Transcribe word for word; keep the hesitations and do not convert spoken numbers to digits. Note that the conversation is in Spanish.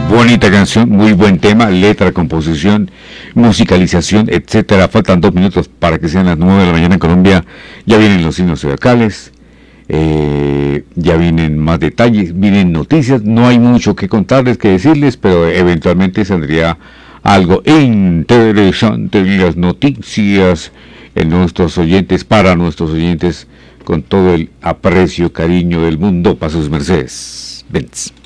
Bonita canción, muy buen tema, letra, composición, musicalización, etcétera. Faltan dos minutos para que sean las nueve de la mañana en Colombia. Ya vienen los signos zodiacales, eh, ya vienen más detalles, vienen noticias. No hay mucho que contarles, que decirles, pero eventualmente saldría algo interesante en las noticias en nuestros oyentes, para nuestros oyentes, con todo el aprecio, cariño del mundo, para sus mercedes. Benz.